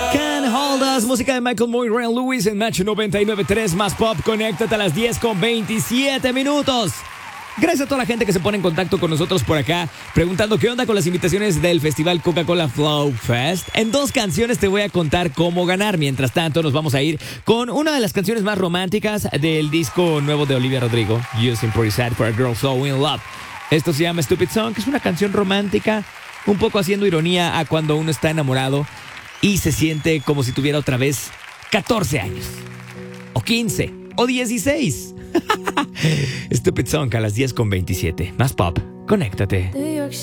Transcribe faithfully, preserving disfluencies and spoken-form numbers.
Can't Hold Us, música de Michael Moore y Ryan Lewis en Match noventa y nueve punto tres más Pop. Conéctate a las diez con veintisiete minutos. Gracias a toda la gente que se pone en contacto con nosotros por acá, preguntando qué onda con las invitaciones del Festival Coca-Cola Flow Fest. En dos canciones te voy a contar cómo ganar. Mientras tanto, nos vamos a ir con una de las canciones más románticas del disco nuevo de Olivia Rodrigo, You Seem Pretty Sad for a Girl So In Love. Esto se llama Stupid Song, que es una canción romántica, un poco haciendo ironía a cuando uno está enamorado y se siente como si tuviera otra vez catorce años, o quince, o dieciséis. Stupid Song a las diez con veintisiete. Más Pop, conéctate.